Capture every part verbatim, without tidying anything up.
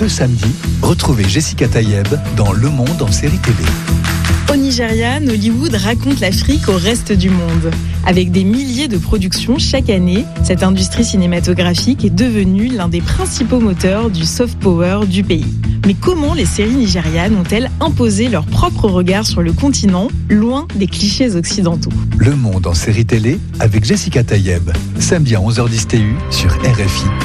Ce samedi, retrouvez Jessica Tayeb dans Le Monde en série T V. Au Nigeria, Nollywood raconte l'Afrique au reste du monde. Avec des milliers de productions chaque année, cette industrie cinématographique est devenue l'un des principaux moteurs du soft power du pays. Mais comment les séries nigérianes ont-elles imposé leur propre regard sur le continent, loin des clichés occidentaux ? Le Monde en série télé avec Jessica Tayeb, samedi à onze heures dix T U sur R F I.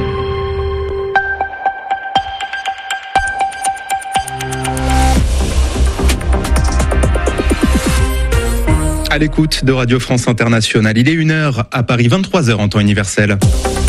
À l'écoute de Radio France Internationale. Il est une heure à Paris, vingt-trois heures en temps universel.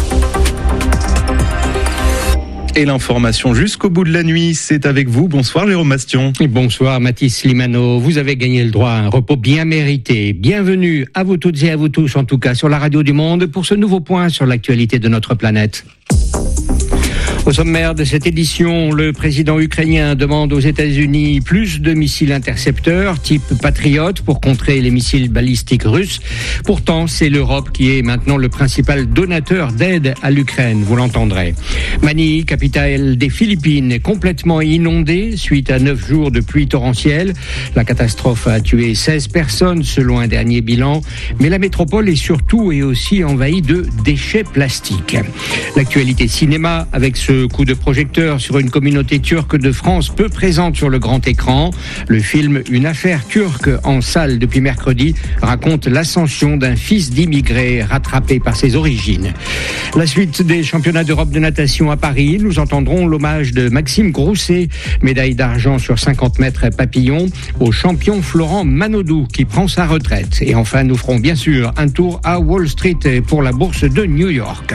Et l'information jusqu'au bout de la nuit, c'est avec vous. Bonsoir Jérôme Mastion. Et bonsoir Mathis Limano. Vous avez gagné le droit à un repos bien mérité. Bienvenue à vous toutes et à vous tous, en tout cas sur la radio du monde, pour ce nouveau point sur l'actualité de notre planète. Au sommaire de cette édition, le président ukrainien demande aux États-Unis plus de missiles intercepteurs type Patriot pour contrer les missiles balistiques russes. Pourtant, c'est l'Europe qui est maintenant le principal donateur d'aide à l'Ukraine, vous l'entendrez. Manille, capitale des Philippines, est complètement inondée suite à neuf jours de pluie torrentielle. La catastrophe a tué seize personnes selon un dernier bilan, mais la métropole est surtout et aussi envahie de déchets plastiques. L'actualité cinéma avec ce coup de projecteur sur une communauté turque de France peu présente sur le grand écran. Le film Une affaire turque en salle depuis mercredi raconte l'ascension d'un fils d'immigrés rattrapé par ses origines. La suite des championnats d'Europe de natation à Paris, nous entendrons l'hommage de Maxime Grousset, médaille d'argent sur cinquante mètres papillon, au champion Florent Manodou qui prend sa retraite. Et enfin, nous ferons bien sûr un tour à Wall Street pour la bourse de New York.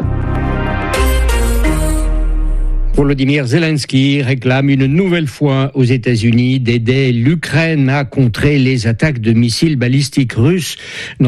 Volodymyr Zelensky réclame une nouvelle fois aux États-Unis d'aider l'Ukraine à contrer les attaques de missiles balistiques russes.